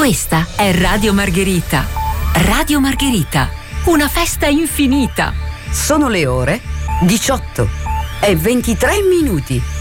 Questa è Radio Margherita. Radio Margherita, una festa infinita. Sono le ore 18 e 23 minuti.